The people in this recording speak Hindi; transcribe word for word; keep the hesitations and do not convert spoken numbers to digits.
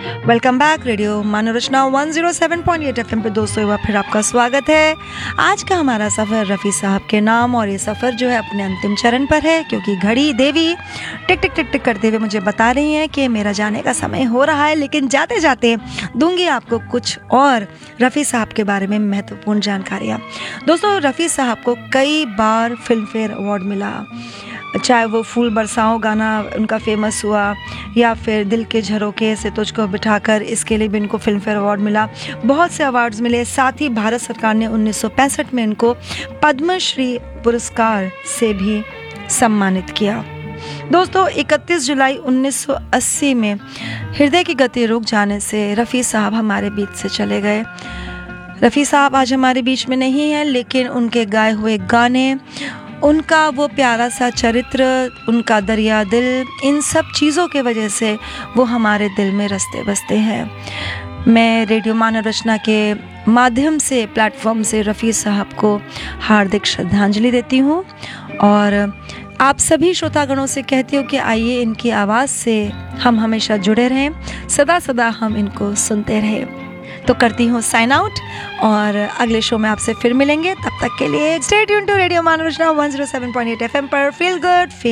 Welcome back radio मनोरचना one zero seven point eight FM पे दोस्तों, एक बार फिर आपका स्वागत है। आज का हमारा सफ़र रफ़ी साहब के नाम, और ये सफ़र जो है अपने अंतिम चरण पर है, क्योंकि घड़ी देवी टिक टिक टिक टिक करते हुए मुझे बता रही हैं कि मेरा जाने का समय हो रहा है। लेकिन जाते जाते दूंगी आपको कुछ और रफ़ी साहब के बारे में महत्वपूर्ण जानकारियाँ। दोस्तों, रफ़ी साहब को कई बार फिल्म फेयर अवार्ड मिला, चाहे वो फूल बरसाओ गाना उनका फेमस हुआ, या फिर दिल के झरोखे से तुझको बिठाकर, इसके लिए भी इनको फिल्म फेयर अवार्ड मिला। बहुत से अवार्ड्स मिले। साथ ही भारत सरकार ने उन्नीस सौ पैंसठ में इनको पद्मश्री पुरस्कार से भी सम्मानित किया। दोस्तों, इकतीस जुलाई उन्नीस सौ अस्सी में हृदय की गति रुक जाने से रफ़ी साहब हमारे बीच से चले गए। रफ़ी साहब आज हमारे बीच में नहीं हैं, लेकिन उनके गाए हुए गाने, उनका वो प्यारा सा चरित्र, उनका दरिया दिल, इन सब चीज़ों के वजह से वो हमारे दिल में रचते बसते हैं। मैं रेडियो मनोरचना के माध्यम से, प्लेटफॉर्म से रफ़ी साहब को हार्दिक श्रद्धांजलि देती हूँ, और आप सभी श्रोतागणों से कहती हूँ कि आइए इनकी आवाज़ से हम हमेशा जुड़े रहें, सदा सदा हम इनको सुनते रहें। तो करती हूँ साइन आउट, और अगले शो में आपसे फिर मिलेंगे। तब तक के लिए stay tune to radio मनोरचना one zero seven point eight FM पर। Feel good.